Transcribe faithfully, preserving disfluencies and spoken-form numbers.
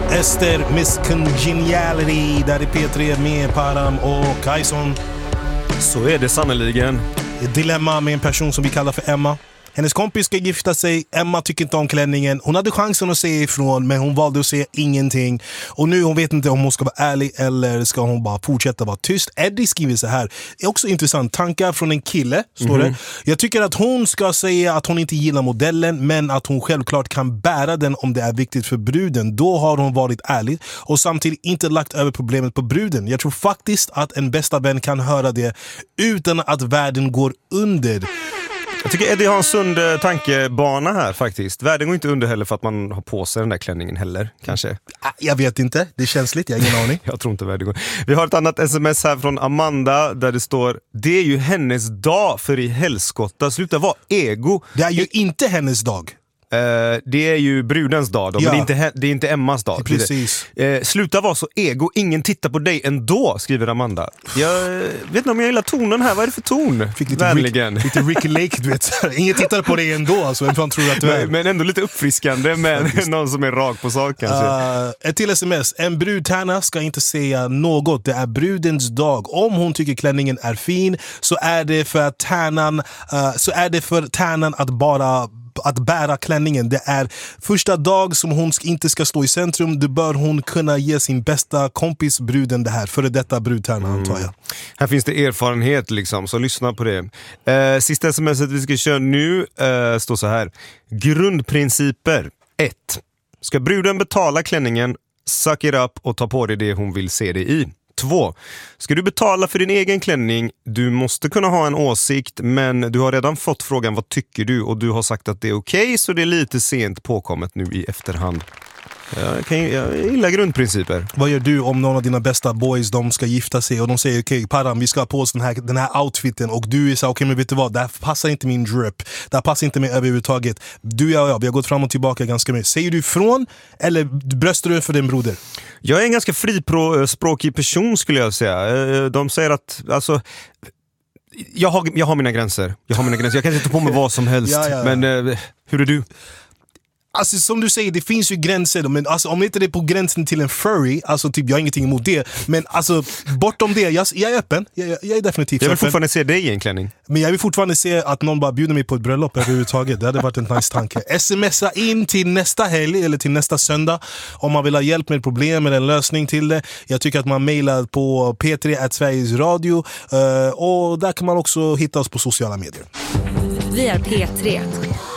Ester, Miss Congeniality, där är P tre med Param och Kajson. Så är det sannoliken. Ett dilemma med en person som vi kallar för Emma. Hennes kompis ska gifta sig, Emma tycker inte om klänningen. Hon hade chansen att säga ifrån, men hon valde att säga ingenting. Och nu hon vet inte om hon ska vara ärlig eller ska hon bara fortsätta vara tyst. Eddie skriver så här. Det är också intressant. Tankar från en kille, står det. Mm-hmm. Jag tycker att hon ska säga att hon inte gillar modellen, men att hon självklart kan bära den om det är viktigt för bruden. Då har hon varit ärlig och samtidigt inte lagt över problemet på bruden. Jag tror faktiskt att en bästa vän kan höra det utan att världen går under. Jag tycker Eddie har en sund tankebana här faktiskt. Världen går inte under heller för att man har på sig den där klänningen heller, kanske. Jag vet inte, det känns lite, jag har ingen aning. Jag tror inte världen går. Vi har ett annat sms här från Amanda där det står: det är ju hennes dag för i helskotta. Sluta vara ego. Det är ju inte hennes dag. Uh, det är ju brudens dag då, ja. Men det är, inte, det är inte Emmas dag. Precis. Uh, sluta vara så ego, ingen tittar på dig ändå, skriver Amanda. Jag vet inte om jag gillar tonen här, vad är det för ton? Fick lite, Rick, lite Ricky Lake, du vet. Ingen tittar på dig ändå, alltså. Vem fan tror att du är? Men, men ändå lite uppfriskande med någon som är rak på sak kanske. Uh, ett till sms. En brudtärna ska inte säga något, det är brudens dag. Om hon tycker klänningen är fin så är det för tärnan, uh, så är det för tärnan att bara att bära klänningen. Det är första dag som hon inte ska stå i centrum. Då bör hon kunna ge sin bästa kompis bruden det här. Före detta brudtärna, mm. antar jag. Här finns det erfarenhet liksom, så lyssna på det. Eh, sista smset vi ska köra nu eh, står så här. Grundprinciper. ett. Ska bruden betala klänningen, suck it up och ta på dig det hon vill se dig i. två. Ska du betala för din egen klänning? Du måste kunna ha en åsikt, men du har redan fått frågan vad tycker du och du har sagt att det är okej, okay, så det är lite sent påkommet nu i efterhand. Jag, kan, jag gillar grundprinciper. Vad gör du om någon av dina bästa boys de ska gifta sig och de säger okej, okay, Param, vi ska ha på oss den här, den här outfiten och du är så okej, okay, men vet du vad, det här passar inte min drip, det här passar inte mig överhuvudtaget. Du och jag, vi har gått fram och tillbaka ganska mycket. Säger du ifrån eller bröstar du för din broder? Jag är en ganska frispråkig person skulle jag säga. De säger att, alltså, jag har, jag har mina gränser. Jag har mina gränser. Jag kan inte ta på mig vad som helst. ja, ja, ja. Men hur är du? Alltså som du säger, det finns ju gränser, men alltså, om inte det är på gränsen till en furry, alltså typ jag har ingenting emot det, men alltså bortom det, jag, jag är öppen, jag, jag är definitivt Jag vill öppen. fortfarande se dig i en klänning. Men jag vill fortfarande se att någon bara bjuder mig på ett bröllop överhuvudtaget. Det hade varit en nice tanke. Smsa in till nästa helg eller till nästa söndag om man vill ha hjälp med problem eller en lösning till det. Jag tycker att man mejlar på p tre at sveriges radio och där kan man också hitta oss på sociala medier. Vi är P tre.